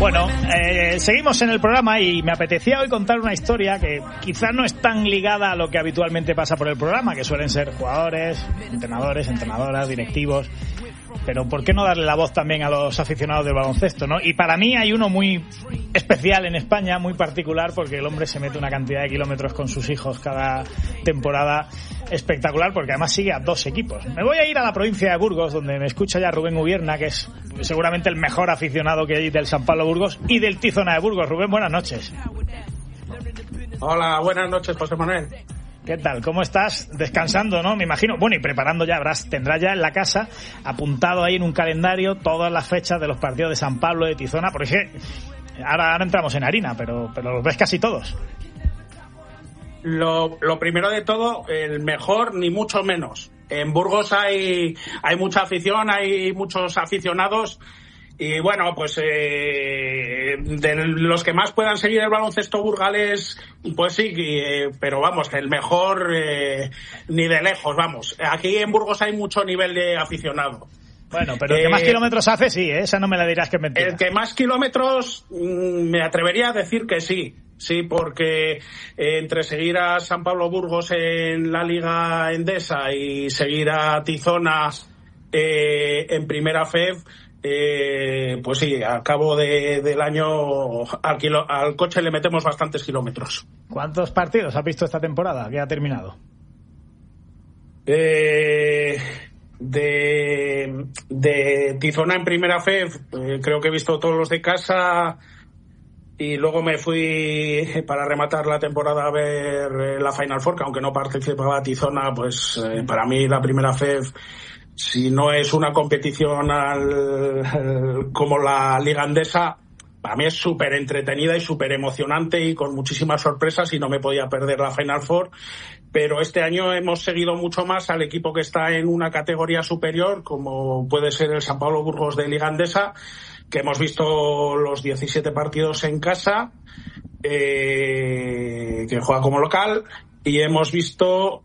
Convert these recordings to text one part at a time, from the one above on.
Bueno, seguimos en el programa y me apetecía hoy contar una historia que quizás no es tan ligada a lo que habitualmente pasa por el programa, que suelen ser jugadores, entrenadores, entrenadoras, directivos. Pero ¿por qué no darle la voz también a los aficionados del baloncesto, ¿no? Y para mí hay uno muy especial en España, muy particular, porque el hombre se mete una cantidad de kilómetros con sus hijos cada temporada espectacular, porque además sigue a 2 equipos. Me voy a ir a la provincia de Burgos, donde me escucha ya Rubén Ubierna, que es seguramente el mejor aficionado que hay del San Pablo Burgos y del Tizona de Burgos. Rubén, buenas noches. Hola, buenas noches, José Manuel. ¿Qué tal? ¿Cómo estás? Descansando, ¿no? Me imagino. Bueno, y preparando ya, tendrás ya en la casa apuntado ahí en un calendario todas las fechas de los partidos de San Pablo, de Tizona, porque ahora entramos en harina, pero los ves casi todos. Lo primero de todo, el mejor ni mucho menos. En Burgos hay mucha afición, hay muchos aficionados. Y bueno, pues de los que más puedan seguir el baloncesto burgalés, pues sí, pero vamos, el mejor ni de lejos, vamos. Aquí en Burgos hay mucho nivel de aficionado. Bueno, pero el que más kilómetros hace, sí, esa no me la dirás que es mentira. El que más kilómetros, me atrevería a decir que sí. Sí, porque entre seguir a San Pablo Burgos en la Liga Endesa y seguir a Tizona en Primera FEV, pues sí, al cabo del año al coche le metemos bastantes kilómetros. ¿Cuántos partidos has visto esta temporada que ha terminado? De Tizona en Primera FEV, creo que he visto todos los de casa, y luego me fui para rematar la temporada a ver la Final Four, que aunque no participaba Tizona, pues para mí la Primera FEV, si no es una competición como la Liga Endesa, para mí es súper entretenida y súper emocionante y con muchísimas sorpresas, y no me podía perder la Final Four. Pero este año hemos seguido mucho más al equipo que está en una categoría superior, como puede ser el San Pablo Burgos de Liga Endesa, que hemos visto los 17 partidos en casa, que juega como local, y hemos visto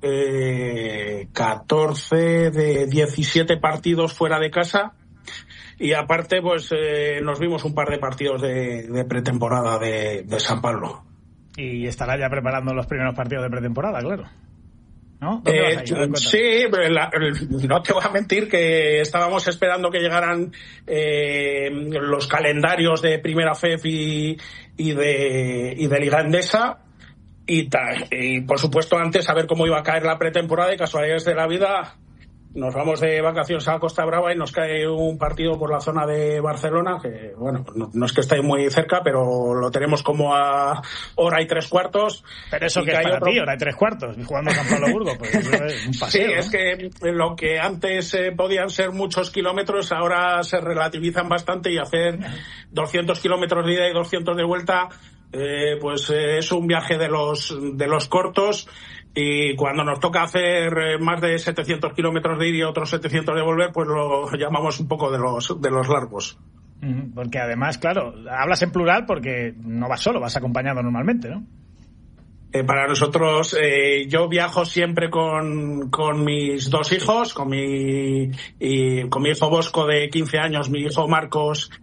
14 de 17 partidos fuera de casa, y aparte pues nos vimos un par de partidos de pretemporada de San Pablo. Y estará ya preparando los primeros partidos de pretemporada, claro, ¿no? Sí, no te voy a mentir que estábamos esperando que llegaran los calendarios de Primera FEV y de Liga Endesa, y por supuesto antes a ver cómo iba a caer la pretemporada, y casualidades de la vida nos vamos de vacaciones a la Costa Brava y nos cae un partido por la zona de Barcelona, que bueno, no es que esté muy cerca, pero lo tenemos como a hora y 3/4. Pero eso que es para ti, hora y 3/4, y jugando a San Pablo Burgos, pues eso es un paseo. Sí, ¿no? Es que lo que antes podían ser muchos kilómetros, ahora se relativizan bastante, y hacer 200 kilómetros de ida y 200 de vuelta, pues es un viaje de los cortos. Y cuando nos toca hacer más de 700 kilómetros de ir y otros 700 de volver, pues lo llamamos un poco de los largos. Porque además, claro, hablas en plural porque no vas solo, vas acompañado normalmente, ¿no? Para nosotros, yo viajo siempre con mis 2 hijos, con mi hijo Bosco de 15 años, mi hijo Marcos